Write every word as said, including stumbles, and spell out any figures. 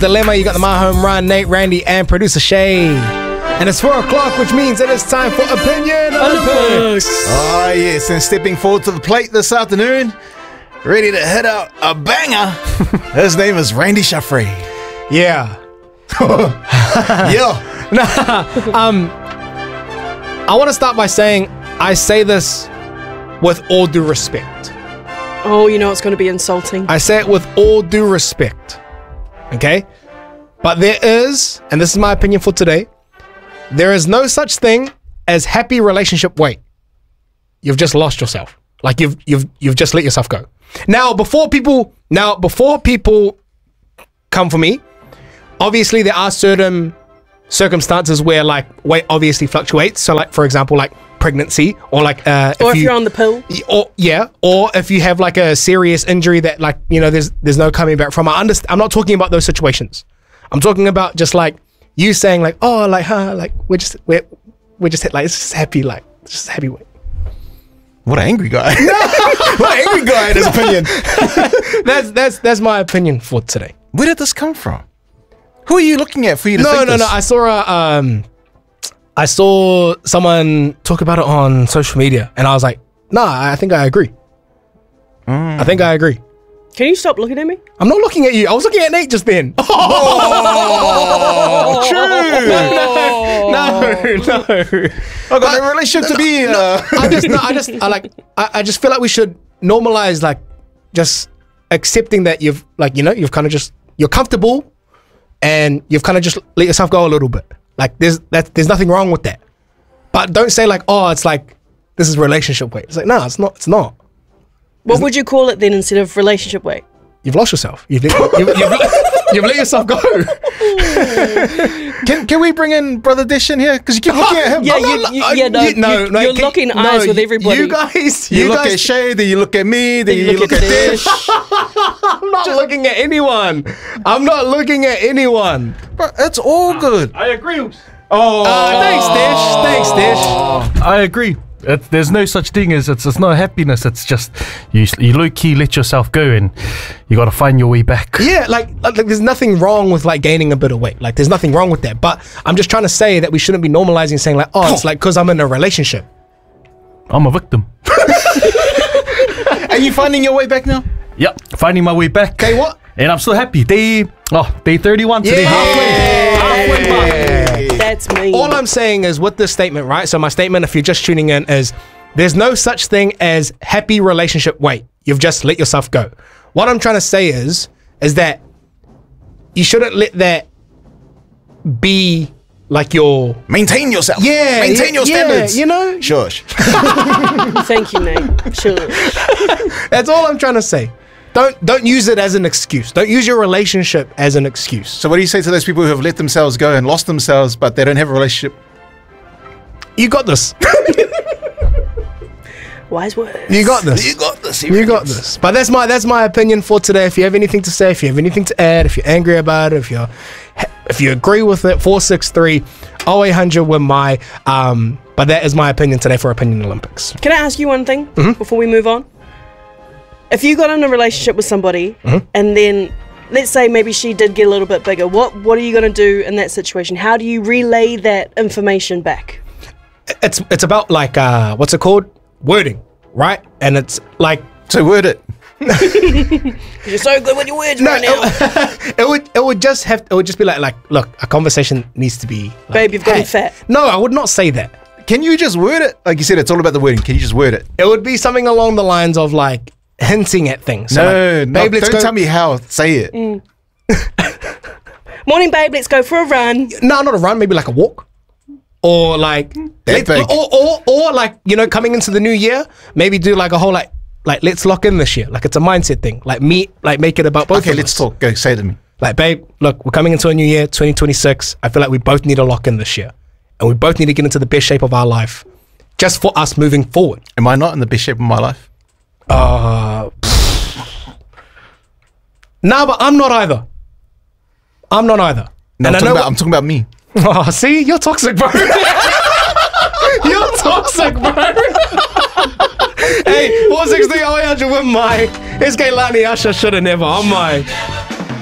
Dilemma. You got the My Home Run, Nate, Randy, and producer Shay. And it's four o'clock, which means it is time for Opinion Olympics. Oh, yes. And stepping forward to the plate this afternoon, ready to hit out a banger. His name is Randy Shaffrey. Yeah. Yeah. Nah, um, I want to start by saying I say this with all due respect. Oh, you know it's going to be insulting. I say it with all due respect. Okay? But there is, and this is my opinion for today, there is no such thing as happy relationship weight. You've just lost yourself. Like you've you've you've just let yourself go. Now before people now before people come for me, obviously there are certain circumstances where like weight obviously fluctuates. So like for example like pregnancy or like uh or if, if you, you're on the pill. Or yeah, or if you have like a serious injury that like, you know, there's there's no coming back from. I understand. I'm not talking about those situations. I'm talking about just like you saying like, oh, like, huh, like we're just we're we're just like it's just happy, like it's just happy weight. What an angry guy. What an angry guy in his opinion. that's that's that's my opinion for today. Where did this come from? Who are you looking at for you to no, think No, no, this? no. I saw a um I saw someone talk about it on social media and I was like, nah, I think I agree. Mm. I think I agree. Can you stop looking at me? I'm not looking at you. I was looking at Nate just then. Oh, true. No, no, no. I got a relationship to be in. Uh. I just, no, I just, I like, I, I just feel like we should normalize, like, just accepting that you've, like, you know, you've kind of just, you're comfortable, and you've kind of just let yourself go a little bit. Like, there's that, there's nothing wrong with that. But don't say like, oh, it's like this is relationship weight. It's like, no, it's not. It's not. What would you call it then instead of relationship weight? You've lost yourself. You've, you've, you've, you've, you've let yourself go. can can we bring in Brother Dish in here? Because you keep looking at him. Yeah, you, not, you, uh, yeah, no, you, no, you, no, you're can, locking no, eyes with everybody. You guys, you, you look guys, at Shay, then you look at me, then, then you, you look, look at Dish. I'm not looking at anyone. I'm not looking at anyone. But it's all good. I agree. Oh, uh, thanks, Dish. Thanks, Dish. I agree. It, there's no such thing as it's, it's no happiness. It's just you, you low key let yourself go, and you got to find your way back. Yeah, like, like there's nothing wrong with like gaining a bit of weight. Like there's nothing wrong with that. But I'm just trying to say that we shouldn't be normalizing saying like, oh, it's like because I'm in a relationship. I'm a victim. Are you finding your way back now? Yep, finding my way back. Okay, what? And I'm so happy. Day oh, day thirty-one today. Yeah. Halfway. Halfway mark. That's me. All I'm saying is with this statement, right? So my statement, if you're just tuning in, is there's no such thing as happy relationship weight. You've just let yourself go. What I'm trying to say is, is that you shouldn't let that be like your... Maintain yourself. Yeah. Maintain your yeah, standards. You know? Shush. Thank you, Nate. Sure. That's all I'm trying to say. Don't don't use it as an excuse. Don't use your relationship as an excuse. So what do you say to those people who have let themselves go and lost themselves, but they don't have a relationship? You got this. Wise words. You got this. You got this. You got this. But that's my that's my opinion for today. If you have anything to say, if you have anything to add, if you're angry about it, if you're if you agree with it, four six three oh eight hundred with my um. But that is my opinion today for Opinion Olympics. Can I ask you one thing Mm-hmm. before we move on? If you got in a relationship with somebody Mm-hmm. and then let's say maybe she did get a little bit bigger, what what are you going to do in that situation? How do you relay that information back? It's it's about like uh what's it called? Wording, right? And it's like So word it. You're so good with your words no, right now. it, it would it would just have it would just be like like look, a conversation needs to be like, Babe, you've gotten hey. fat. No, I would not say that. Can you just word it? Like you said, it's all about the wording. Can you just word it? It would be something along the lines of like hinting at things. So No, like, no, babe, let's don't go. tell me how. Say it. Mm. Morning, babe, let's go for a run. No, not a run, maybe like a walk. Or like That let's- big. or, or or like, you know, coming into the new year, maybe do like a whole like like let's lock in this year. Like it's a mindset thing. Like me like make it about both Okay, of let's us. talk. Go, say it to me. Like, babe, look, we're coming into a new year, twenty twenty-six. I feel like we both need to lock in this year. And we both need to get into the best shape of our life just for us moving forward. Am I not in the best shape of my life? Uh, nah, but I'm not either. I'm not either. No, and I'm, I talking know about, I'm talking about me. Oh, see, you're toxic, bro. You're toxic, bro. Hey, four six three oh eight hundred with my. It's Kaylani Asha, shoulda never. On my.